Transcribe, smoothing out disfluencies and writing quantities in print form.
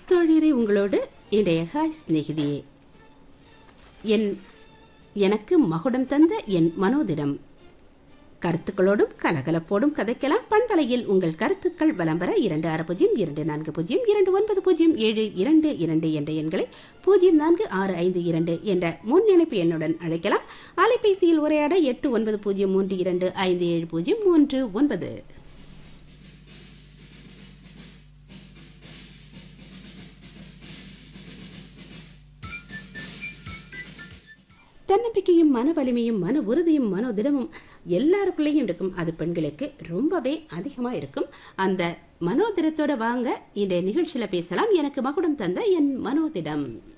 தோழியரை உங்களோடு இன்றைய ஹாய் சிநேகிதியே. எனக்கு மகுடம் தந்த என் மனோதிடம் கருத்துக்களோடும் கலகலப்போடும் கதைக்கலாம். பண்பலையில் உங்கள் கருத்துக்கள் வலம்பெற 260240290722 என்ற எண்களை 0465 என்ற முன்னிணைப்பு எண்ணுடன் அழைக்கலாம். அலைபேசியில் உரையாட 8903257039. தன்னம்பிக்கையும் மன வலிமையும் மன உறுதியும் மனோதிடமும் எல்லாருக்குள்ளேயும் இருக்கும். அது பெண்களுக்கு ரொம்பவே அதிகமா இருக்கும். அந்த மனோதிடத்தோட வாங்க இந்த நிகழ்ச்சியில பேசலாம். எனக்கு மகுடம் தந்த என் மனோதிடம்.